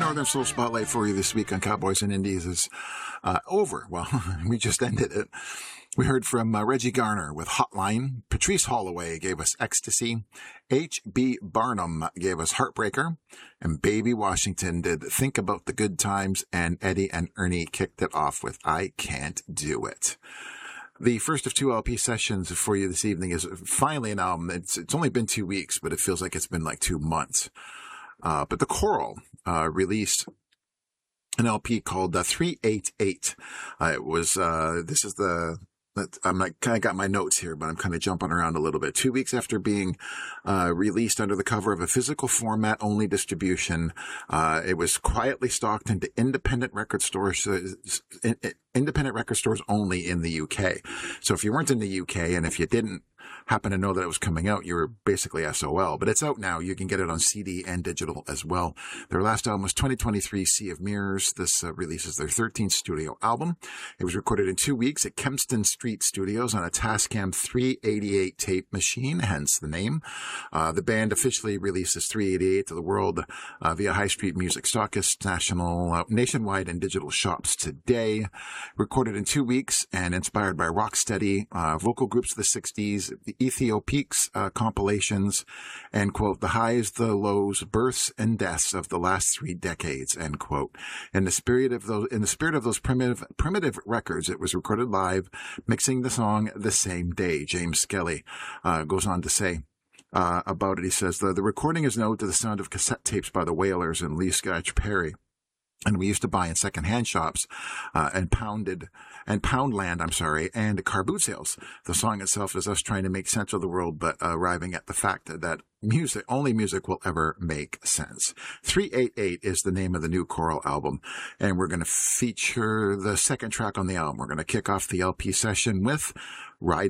Northern Soul Spotlight for you this week on Cowboys and Indies is over. Well, we just ended it. We heard from Reggie Garner with Hotline. Patrice Holloway gave us Ecstasy. H.B. Barnum gave us Heartbreaker. And Baby Washington did Think About the Good Times. And Eddie and Ernie kicked it off with I Can't Do It. The first of two LP sessions for you this evening is finally an album. It's only been 2 weeks, but it feels like it's been like 2 months. But the Coral released an LP called 388. It was this is the I'm like kind of got my notes here, but I'm kind of jumping around a little bit. 2 weeks after being released under the cover of a physical format only distribution, it was quietly stocked into independent record stores only in the UK. So if you weren't in the UK and if you didn't happen to know that it was coming out, you were basically SOL. But it's out now. You can get it on CD and digital as well. Their last album was 2023 Sea of Mirrors. This releases their 13th studio album. It was recorded in 2 weeks at Kempston Street Studios on a Tascam 388 tape machine, hence the name. The band officially releases 388 to the world via High Street Music Stockist, nationwide and digital shops today. Recorded in 2 weeks and inspired by Rocksteady, vocal groups of the 60s, the Ethiopiques compilations, and quote, the highs, the lows, births and deaths of the last 3 decades, end quote. In the spirit of those primitive records, it was recorded live, mixing the song the same day. James Skelly goes on to say about it. He says the recording is known to the sound of cassette tapes by the Wailers and Lee Scratch Perry. And we used to buy in secondhand shops, and Poundland, and car boot sales. The song itself is us trying to make sense of the world, but arriving at the fact that only music will ever make sense. 388 is the name of the new Coral album, and we're going to feature the second track on the album. We're going to kick off the LP session with Ride